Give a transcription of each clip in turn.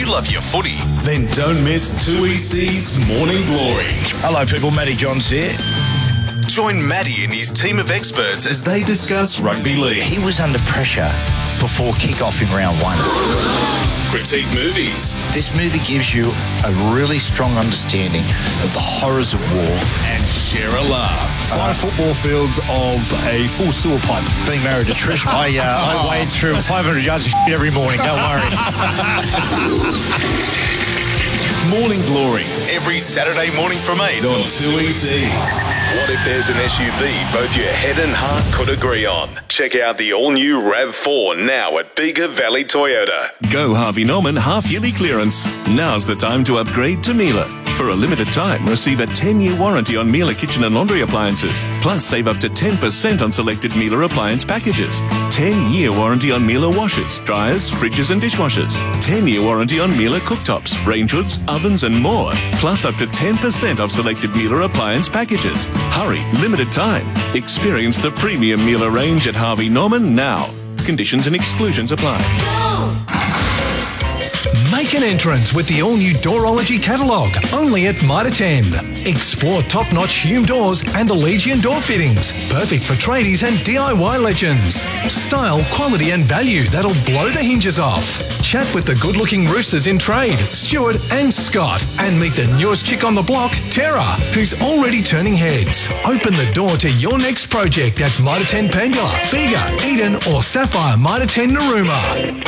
you love your footy, then don't miss 2EC's Morning Glory. Hello people, Matty Johns here. Join Matty and his team of experts as they discuss rugby league. He was under pressure before kick-off in round one. Critique movies. This movie gives you a really strong understanding of the horrors of war. And share a laugh. 5 football fields of a full sewer pipe. Being married to Trish, I wade through 500 yards of shit every morning, don't worry. Morning Glory, every Saturday morning from 8 on 2EC. What if there's an SUV both your head and heart could agree on? Check out the all-new RAV4 now at Bega Valley Toyota. Go Harvey Norman half-yearly clearance. Now's the time to upgrade to Miele. For a limited time, receive a 10-year warranty on Miele kitchen and laundry appliances. Plus, save up to 10% on selected Miele appliance packages. 10-year warranty on Miele washers, dryers, fridges and dishwashers. 10-year warranty on Miele cooktops, range hoods, ovens and more. Plus, up to 10% off selected Miele appliance packages. Hurry, limited time. Experience the premium Miele range at Harvey Norman now. Conditions and exclusions apply. Make an entrance with the all-new Doorology catalogue, only at Mitre 10. Explore top-notch Hume doors and Allegian door fittings, perfect for tradies and DIY legends. Style, quality and value that'll blow the hinges off. Chat with the good-looking roosters in trade, Stuart and Scott, and meet the newest chick on the block, Tara, who's already turning heads. Open the door to your next project at Mitre 10 Pangula, Bega, Eden or Sapphire Mitre 10 Narooma.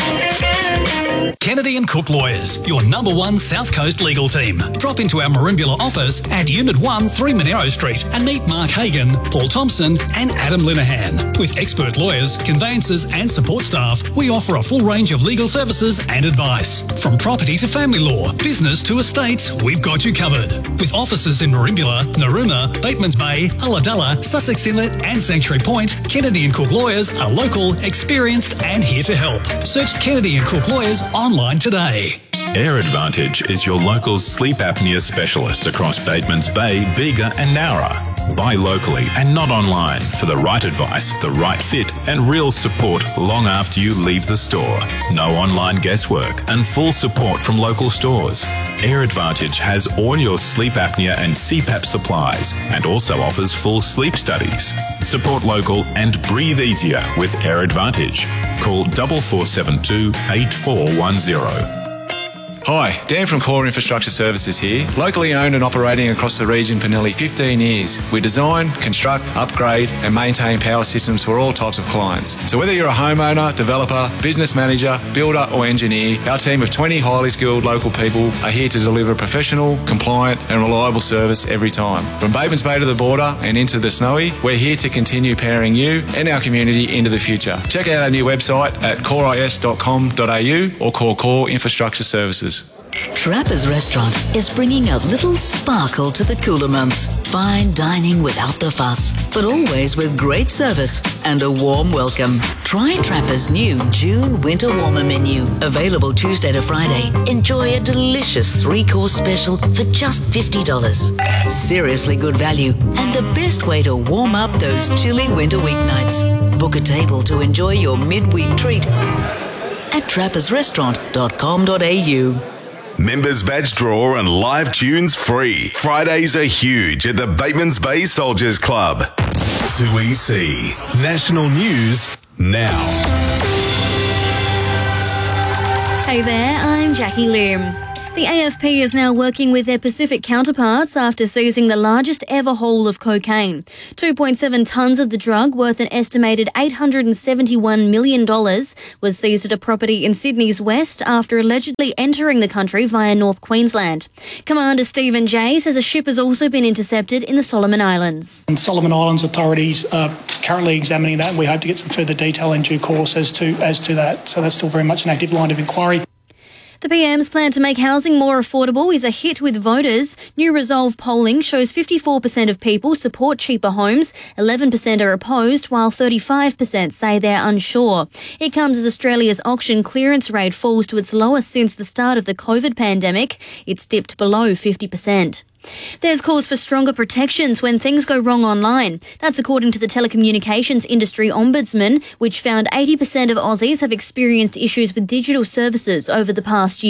Kennedy and Cook Lawyers, your number one South Coast legal team. Drop into our Merimbula office at Unit 1, 3 Monero Street and meet Mark Hagan, Paul Thompson and Adam Linehan. With expert lawyers, conveyancers and support staff, we offer a full range of legal services and advice. From property to family law, business to estates, we've got you covered. With offices in Merimbula, Narooma, Batemans Bay, Ulladulla, Sussex Inlet and Sanctuary Point, Kennedy and Cook Lawyers are local, experienced and here to help. Search Kennedy and Cook Lawyers online today. Air Advantage is your local sleep apnea specialist across Batemans Bay, Bega and Nowra. Buy locally and not online for the right advice, the right fit and real support long after you leave the store. No online guesswork and full support from local stores. Air Advantage has all your sleep apnea and CPAP supplies and also offers full sleep studies. Support local and breathe easier with Air Advantage. Call 4472 8410. Hi, Dan from Core Infrastructure Services here. Locally owned and operating across the region for nearly 15 years. We design, construct, upgrade and maintain power systems for all types of clients. So whether you're a homeowner, developer, business manager, builder or engineer, our team of 20 highly skilled local people are here to deliver professional, compliant and reliable service every time. From Batemans Bay to the border and into the Snowy, we're here to continue powering you and our community into the future. Check out our new website at coreis.com.au or call Core Infrastructure Services. Trappers Restaurant is bringing a little sparkle to the cooler months. Fine dining without the fuss, but always with great service and a warm welcome. Try Trappers' new June Winter Warmer menu. Available Tuesday to Friday. Enjoy a delicious 3-course special for just $50. Seriously good value and the best way to warm up those chilly winter weeknights. Book a table to enjoy your midweek treat at trappersrestaurant.com.au. Members badge draw and live tunes free. Fridays are huge at the Batemans Bay Soldiers Club. 2EC National News now. Hey there, I'm Jackie Lim. The AFP is now working with their Pacific counterparts after seizing the largest ever haul of cocaine. 2.7 tonnes of the drug, worth an estimated $871 million, was seized at a property in Sydney's west after allegedly entering the country via North Queensland. Commander Stephen Jay says a ship has also been intercepted in the Solomon Islands. And Solomon Islands authorities are currently examining that, and we hope to get some further detail in due course as to that. So that's still very much an active line of inquiry. The PM's plan to make housing more affordable is a hit with voters. New Resolve polling shows 54% of people support cheaper homes, 11% are opposed, while 35% say they're unsure. It comes as Australia's auction clearance rate falls to its lowest since the start of the COVID pandemic. It's dipped below 50%. There's cause for stronger protections when things go wrong online. That's according to the Telecommunications Industry Ombudsman, which found 80% of Aussies have experienced issues with digital services over the past year.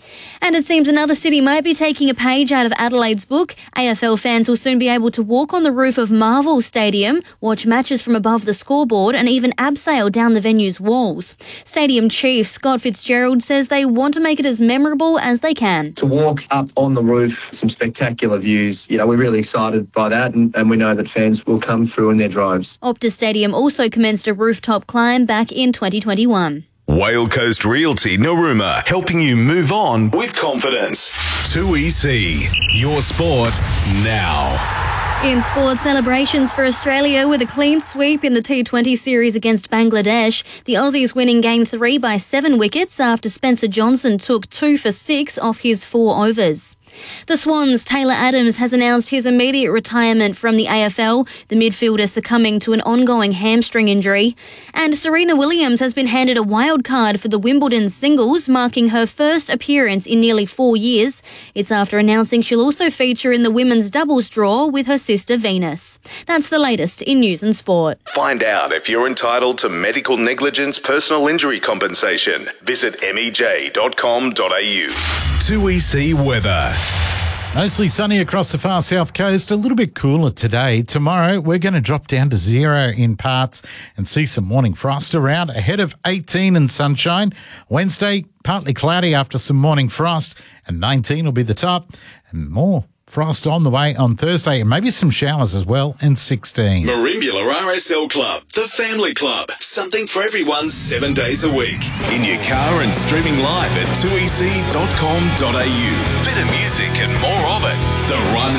And it seems another city might be taking a page out of Adelaide's book. AFL fans will soon be able to walk on the roof of Marvel Stadium, watch matches from above the scoreboard, and even abseil down the venue's walls. Stadium chief Scott Fitzgerald says they want to make it as memorable as they can. To walk up on the roof, some spectacular views. We're really excited by that, and we know that fans will come through in their drives. Optus Stadium also commenced a rooftop climb back in 2021. Whale Coast Realty Narooma, helping you move on with confidence. 2EC, your sport now. In sports, celebrations for Australia with a clean sweep in the T20 series against Bangladesh. The Aussies winning Game 3 by 7 wickets after Spencer Johnson took 2 for 6 off his 4 overs. The Swans' Taylor Adams has announced his immediate retirement from the AFL, the midfielder succumbing to an ongoing hamstring injury. And Serena Williams has been handed a wild card for the Wimbledon singles, marking her first appearance in nearly 4 years. It's after announcing she'll also feature in the women's doubles draw with her sister Venus. That's the latest in news and sport. Find out if you're entitled to medical negligence personal injury compensation. Visit mej.com.au. 2EC weather. Mostly sunny across the far south coast, a little bit cooler today. Tomorrow, we're going to drop down to 0 in parts and see some morning frost around, ahead of 18 and sunshine. Wednesday, partly cloudy after some morning frost, and 19 will be the top, and more frost on the way on Thursday, and maybe some showers as well, and 16. Merimbula RSL Club, the family club. Something for everyone 7 days a week. In your car and streaming live at 2ec.com.au. Better music and more of it. The Run